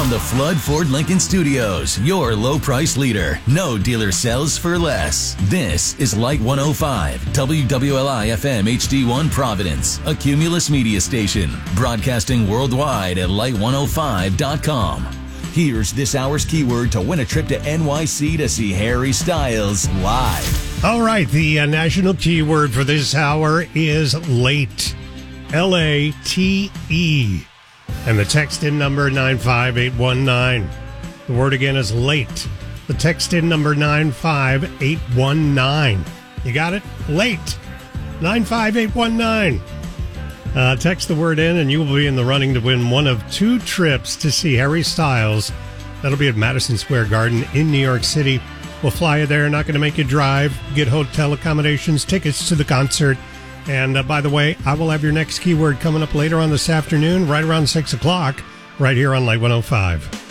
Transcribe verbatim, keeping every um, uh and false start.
From the Flood Ford Lincoln Studios, your low price leader. No dealer sells for less. This is Light one oh five, W W L I F M H D one Providence, a Cumulus media station, broadcasting worldwide at light one oh five dot com. Here's this hour's keyword to win a trip to N Y C to see Harry Styles live. All right, the uh, national keyword for this hour is late. L A T E. And the text in number nine five eight one nine. The word again is late. The text in number nine five eight one nine. You got it? Late. nine five eight one nine. Uh, text the word in and you will be in the running to win one of two trips to see Harry Styles. That'll be at Madison Square Garden in New York City. We'll fly you there, not going to make you drive, get hotel accommodations, tickets to the concert. And uh, by the way, I will have your next keyword coming up later on this afternoon, right around six o'clock, right here on Light one oh five.